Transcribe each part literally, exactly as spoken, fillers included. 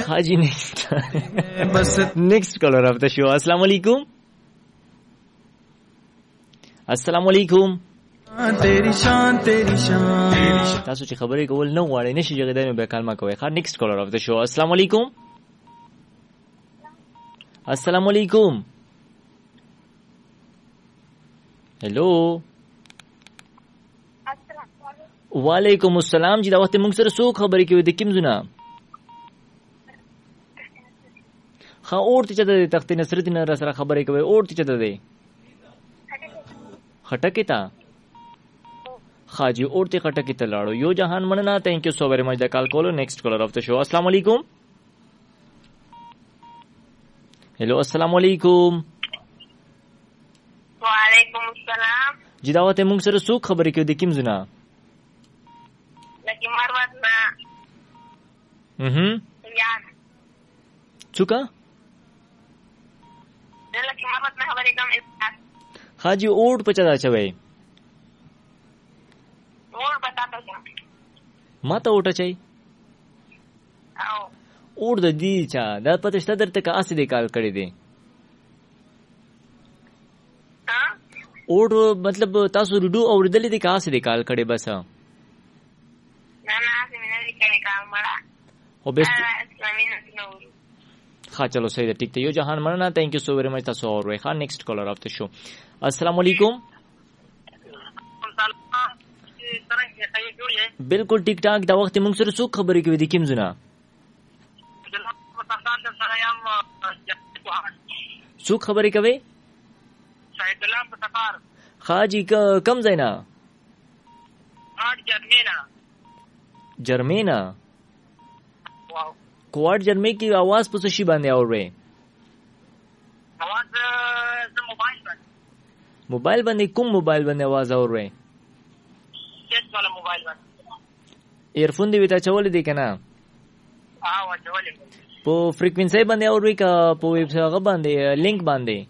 Haji next next caller of the show. Assalamu alaikum. Assalamu alaikum. تیری شان تیری شان تاسو چې خبرې کول نو غواړئ نشي جګدای نو به کلمه کوي. ښه next caller of the show. Assalamu alaikum. Assalamu alaikum. Hello. وعلیکم السلام جی دا وخت موږ سره څوک خبرې کوي د کوم ځای ښه اورته چې د تخت نصرت نه سره خبرې کوي اورته چې د دی خټکې تا خاجی اورته خټکې ته لاړو یو جهان مننه thank you so very much the call caller. Next caller of the show. Assalamu alaikum. Hello. Assalamu alaikum. وعلیکم السلام جی دا وخت موږ سره څوک خبرې کوي د کوم ځای لکه مروت نه mhm یار څوکا لکه مروت نه خبرې کوم خاجی اوټ پچا دا چوي اور بتاتا څه ما ته اوټه چي او اوټ د دې چا دا پته شته درته کا اسې د کال کړی دی ها اوټ مطلب تاسو رډو اوریدلې دي کا اسې د کال کړی بس نه نه اسې مې نه کړی کار مړه او بس اسلامي نه نو ها چلو صحیح ده ٹھیک ته یو جهان مننه thank you so very much تاسو اور وای ښه next caller of the show. السلام علیکم. بالکل ټیک ټاک دا وخت موږ سره څوک خبرې کوي د کوم ځای څوک خبرې کوي شاهد الله متفار خاجی کم ځای نه اټ جرمینا جرمینا واو کوارد جرمی کی आवाज په څه شي باندې اوري आवाज د موبایل باندې موبایل باندې کوم موبایل باندې आवाज اوري چت والا موبایل باندې ایرفون دی وتا چولې دی کنه ها وا چولې په فریکوئنسي باندې اوري کا په ویب سره باندې لینک باندې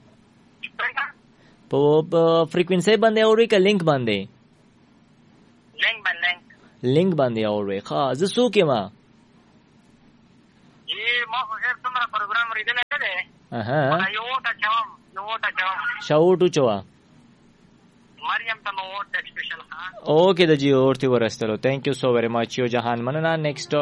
په فریکوئنسي باندې اوري کا لینک باندې لینک باندې لینک باندې اوري ښه زه څوک یم یې ما خو هر څومره پروګرام ریډل نه دی اها یو تا چوم یو تا چوم شاوټو چوا مریم ته نو وټ سپیشل ها اوکے د جی اورته ورستلو thank you so very much یو جهان مننه next